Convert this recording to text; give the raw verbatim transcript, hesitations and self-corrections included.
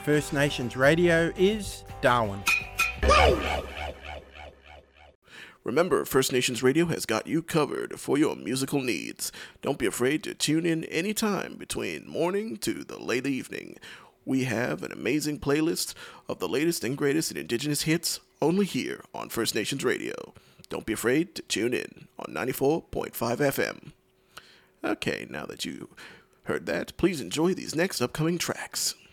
First Nations Radio is Darwin. Remember, First Nations Radio has got you covered for your musical needs. Don't be afraid to tune in anytime between morning to the late evening. We have an amazing playlist of the latest and greatest in Indigenous hits only here on First Nations Radio. Don't be afraid to tune in on ninety-four point five F M. Okay, now that you heard that, please enjoy these next upcoming tracks.